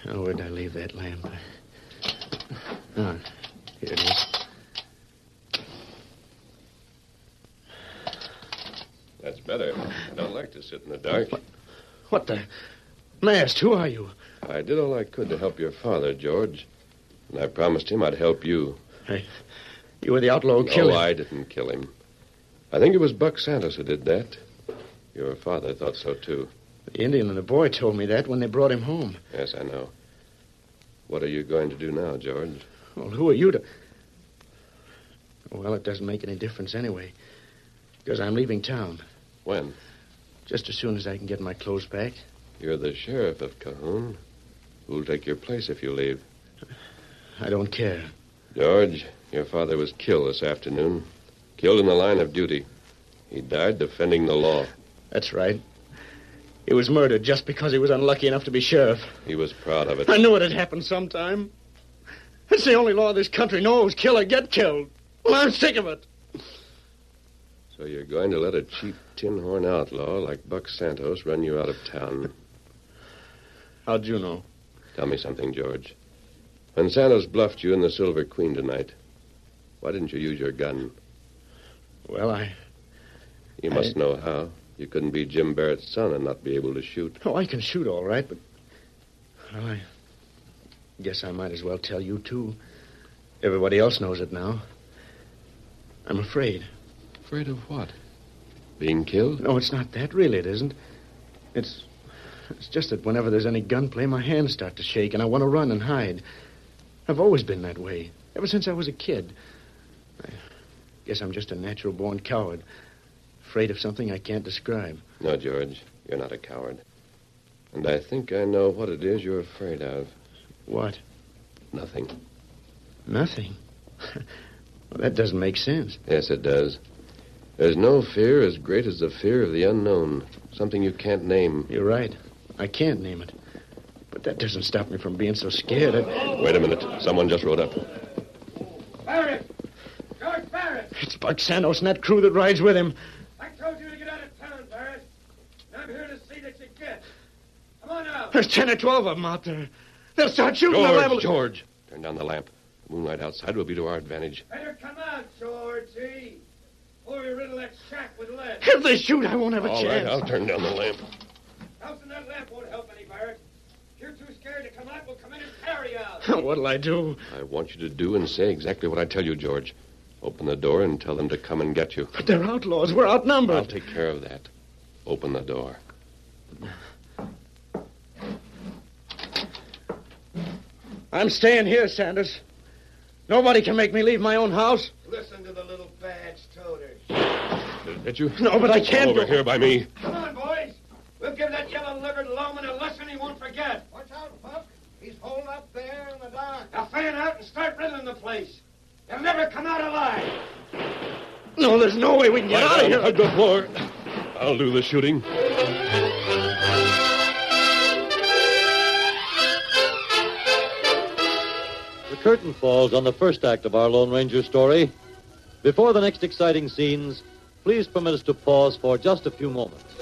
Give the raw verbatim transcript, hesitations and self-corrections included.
Oh, where'd I leave that lamp? Oh, here it is. That's better. I don't like to sit in the dark. What, what the? Mast, who are you? I did all I could to help your father, George. And I promised him I'd help you. Hey, you were the outlaw who killed him. No, I didn't kill him. I think it was Buck Santos who did that. Your father thought so, too. The Indian and the boy told me that when they brought him home. Yes, I know. What are you going to do now, George? Well, who are you to... Well, it doesn't make any difference anyway. Because I'm leaving town. When? Just as soon as I can get my clothes back. You're the sheriff of Cajon. Who'll take your place if you leave? I don't care. George, your father was killed this afternoon. Killed in the line of duty. He died defending the law. That's right. He was murdered just because he was unlucky enough to be sheriff. He was proud of it. I knew it'd happen sometime. It's the only law this country knows. Kill or get killed. Well, I'm sick of it. So you're going to let a cheap tin horn outlaw like Buck Santos run you out of town? How'd you know? Tell me something, George. When Santos bluffed you in the Silver Queen tonight, why didn't you use your gun? Well, I... You must I... know how. You couldn't be Jim Barrett's son and not be able to shoot. Oh, I can shoot all right, but... Well, I guess I might as well tell you, too. Everybody else knows it now. I'm afraid. Afraid of what? Being killed? No, it's not that. Really, it isn't. It's... It's just that whenever there's any gunplay, my hands start to shake, and I want to run and hide. I've always been that way, ever since I was a kid. I guess I'm just a natural-born coward, afraid of something I can't describe. No, George, you're not a coward. And I think I know what it is you're afraid of. What? Nothing. Nothing? Well, that doesn't make sense. Yes, it does. There's no fear as great as the fear of the unknown, something you can't name. You're right. I can't name it. But that doesn't stop me from being so scared. I... Wait a minute. Someone just rode up. Barrett! George Barrett! It's Buck Santos and that crew that rides with him. I told you to get out of town, Barrett. And I'm here to see that you get. Come on out. There's ten or twelve of them out there. They'll start shooting. George, level... George. Turn down the lamp. The moonlight outside will be to our advantage. Better come out, Georgie. Or we riddle that shack with lead. If they shoot, I won't have a All chance. right, I'll turn down the lamp. Housing that lamp won't help any, Barrett. If you're too scared to come out, we'll come in and carry you out. What'll I do? I want you to do and say exactly what I tell you, George. Open the door and tell them to come and get you. But they're outlaws. We're outnumbered. I'll take care of that. Open the door. I'm staying here, Sanders. Nobody can make me leave my own house. Listen to the little badge toters. Did it hit you? No, but I can't Over go. here by me. Come on, boys. We'll give that yellow-livered lawman a lesson he won't forget. Watch out, Buck. He's holed up there in the dark. Now fan out and start riddling the place. He'll never come out alive. No, there's no way we can get Lie out of down, here. hug the floor. I'll do the shooting. The curtain falls on the first act of our Lone Ranger story. Before the next exciting scenes, please permit us to pause for just a few moments.